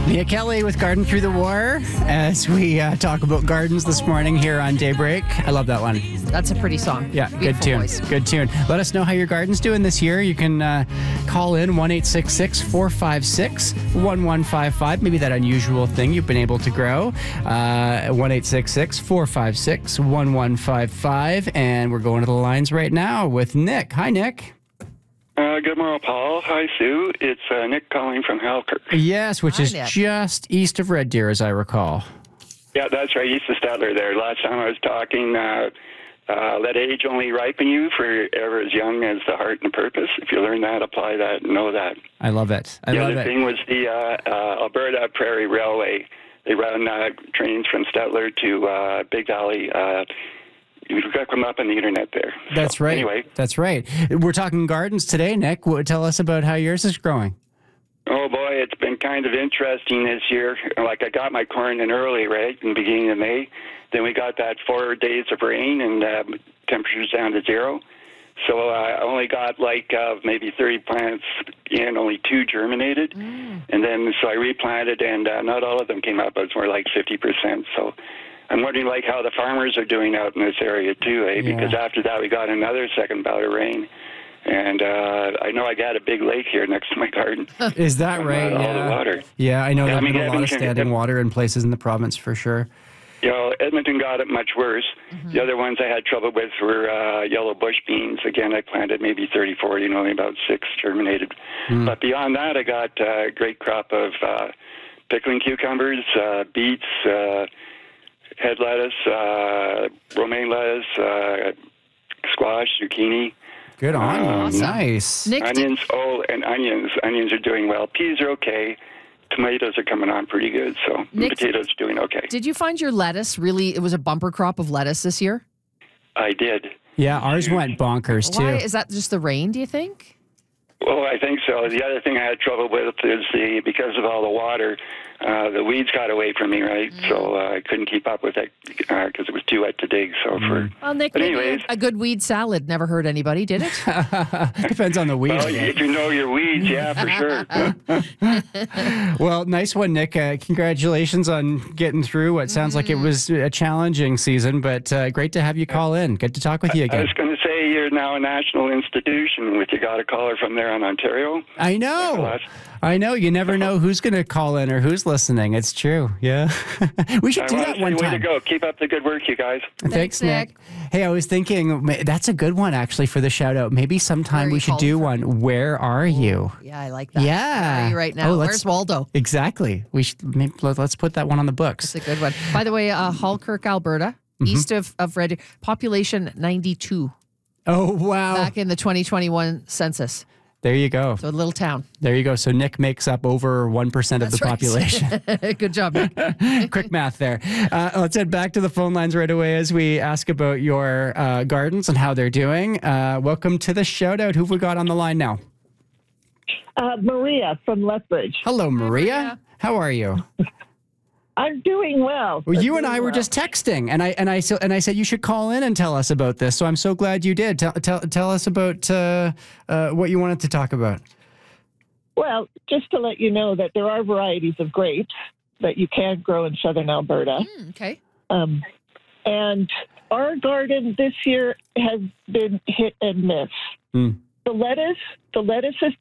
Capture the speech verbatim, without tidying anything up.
Mia Kelly with Garden Through the War as we uh, talk about gardens this morning here on Daybreak. I love that one. That's a pretty song. Yeah, Beautiful good tune. voice. Good tune. Let us know how your garden's doing this year. You can uh, call in one eight six six, four five six, one one five five. Maybe that unusual thing you've been able to grow. Uh, one eight six six, four five six, one one five five. And we're going to the lines right now with Nick. Hi, Nick. Uh, good morning, Paul. Hi, Sue. It's uh, Nick calling from Halkirk. Yes, which Hi, is Nick. just east of Red Deer, as I recall. Yeah, that's right. East of Statler there. Last time I was talking, uh, uh, let age only ripen you for ever as young as the heart and purpose. If you learn that, apply that, know that. I love it. I the love other it. thing was the uh, uh, Alberta Prairie Railway. They run uh, trains from Statler to uh, Big Valley. Uh, You've got to come up on the internet there. That's So, right. Anyway. That's right. We're talking gardens today, Nick. What, tell us about how yours is growing. Oh, boy, it's been kind of interesting this year. Like, I got my corn in early, right, in the beginning of May. Then we got that four days of rain and uh, temperatures down to zero. So uh, I only got, like, uh, maybe thirty plants in, only two germinated. Mm. And then, so I replanted, and uh, not all of them came up. It was more like fifty percent. So I'm wondering, like, how the farmers are doing out in this area, too, eh? Yeah. Because after that, we got another second bout of rain. And uh, I know I got a big lake here next to my garden. Is that right? All yeah. the water. Yeah, I know Yeah, there's I mean, been a lot of Edmonton- standing water in places in the province for sure. You know, Edmonton got it much worse. Mm-hmm. The other ones I had trouble with were uh, yellow bush beans. Again, I planted maybe thirty, forty, and only about six germinated. Mm. But beyond that, I got a great crop of uh, pickling cucumbers, uh, beets, uh, head lettuce, uh, romaine lettuce, uh, squash, zucchini. Good on you. Um, Awesome. Nice. Nick, did- Onions, oh, and onions. Onions are doing well. Peas are okay. Tomatoes are coming on pretty good. So Nick, potatoes are doing okay. did you find your lettuce really, it was a bumper crop of lettuce this year? I did. Yeah, ours went bonkers too. Why? Is that just the rain, do you think? Well, I think so. The other thing I had trouble with is the because of all the water, uh, the weeds got away from me, right? Mm. So uh, I couldn't keep up with it because uh, it was too wet to dig. So mm. for well, Nick, but maybe anyways, a good weed salad never hurt anybody, did it? Depends on the weed. Well, if you know your weeds, yeah, for sure. Well, nice one, Nick. Uh, congratulations on getting through what sounds mm. like it was a challenging season, but uh, great to have you call in. Good to talk with you again. I was going to say you're now a national institution with You Got a Caller from there on Ontario. I know. I know. You never know who's going to call in or who's listening. It's true. Yeah. We should I do want that to one say, time. Way to go. Keep up the good work, you guys. Thanks, Thanks Nick. Nick. Hey, I was thinking ma- that's a good one actually for the shout out. Maybe sometime Where are we you should calling do from? one. Where are you? Yeah, I like that. Yeah. Where are you right now? Oh, let's- Where's Waldo? Exactly. We should maybe, let- let's put that one on the books. That's a good one. By the way, uh, Halkirk, Alberta, mm-hmm. east of, of Red Deer, population ninety-two. Oh, wow. Back in the twenty twenty-one census. There you go. So a little town. There you go. So Nick makes up over one percent of That's the right. population. Good job, Nick. Quick math there. Uh, let's head back to the phone lines right away as we ask about your uh, gardens and how they're doing. Uh, welcome to the shout out. Who have we got on the line now? Uh, Maria from Lethbridge. Hello, Maria. Maria. How are you? I'm doing well. Well, I'm you and doing I were well. just texting, and I and I so and I said you should call in and tell us about this. So I'm so glad you did. Tell tell, tell us about uh, uh, what you wanted to talk about. Well, just to let you know that there are varieties of grapes that you can grow in southern Alberta. Mm, okay. Um, and our garden this year has been hit and miss. Mm. The lettuce, the lettuce is